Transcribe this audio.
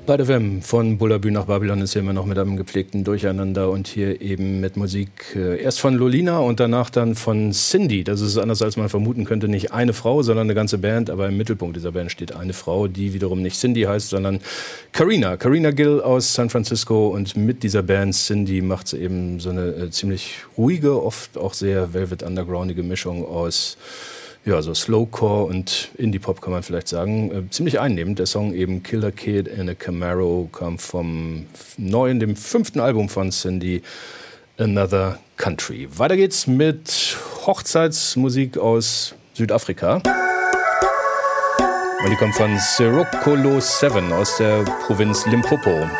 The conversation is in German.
Bei der WM von Bullabü nach Babylon ist hier immer noch mit einem gepflegten Durcheinander und hier eben mit Musik erst von Lolina und danach dann von Cindy. Das ist anders, als man vermuten könnte, nicht eine Frau, sondern eine ganze Band. Aber im Mittelpunkt dieser Band steht eine Frau, die wiederum nicht Cindy heißt, sondern Karina. Karina Gill aus San Francisco, und mit dieser Band Cindy macht sie eben so eine ziemlich ruhige, oft auch sehr Velvet Undergroundige Mischung aus so Slowcore und Indie-Pop, kann man vielleicht sagen. Ziemlich einnehmend. Der Song eben Killer Kid in a Camaro kam vom neuen, dem 5. Album von Cindy, Another Country. Weiter geht's mit Hochzeitsmusik aus Südafrika. Und die kommt von Sirokolo 7 aus der Provinz Limpopo.